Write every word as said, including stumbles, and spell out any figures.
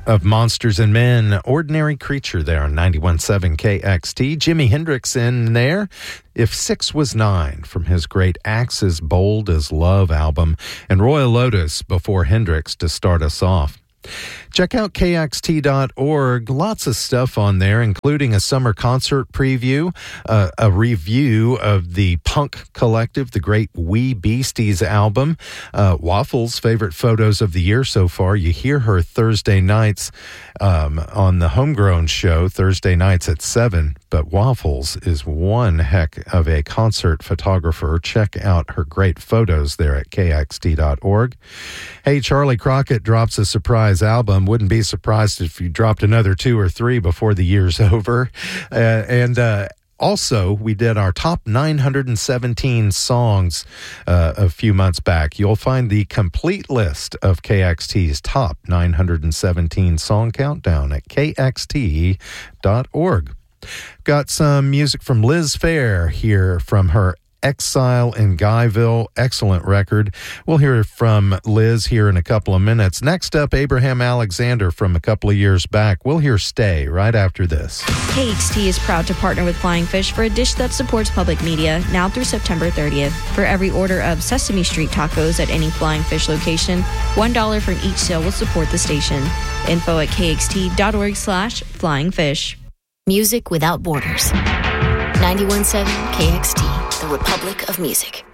of Monsters and Men, Ordinary Creature there on ninety-one point seven K X T. Jimi Hendrix in there, If Six Was Nine, from his great Axis Bold as Love album, and Royal Lotus before Hendrix to start us off. Check out K X T dot org. Lots of stuff on there, including a summer concert preview, uh, a review of the punk collective, the great Wee Beasties album, uh, Waffles' favorite photos of the year so far. You hear her Thursday nights um, on the Homegrown show, Thursday nights at seven. But Waffles is one heck of a concert photographer. Check out her great photos there at K X T dot org. Hey, Charlie Crockett drops a surprise album. Wouldn't be surprised if you dropped another two or three before the year's over. Uh, and uh, also, we did our top nine hundred seventeen songs uh, a few months back. You'll find the complete list of K X T's top nine hundred seventeen song countdown at K X T dot org. Got some music from Liz Phair here from her Exile in Guyville. Excellent record. We'll hear from Liz here in a couple of minutes. Next up, Abraham Alexander from a couple of years back. We'll hear Stay right after this. K X T is proud to partner with Flying Fish for a dish that supports public media now through September thirtieth. For every order of Sesame Street tacos at any Flying Fish location, one dollar from each sale will support the station. Info at K X T dot org slash flying fish. Music without borders. ninety-one point seven K X T, the Republic of Music.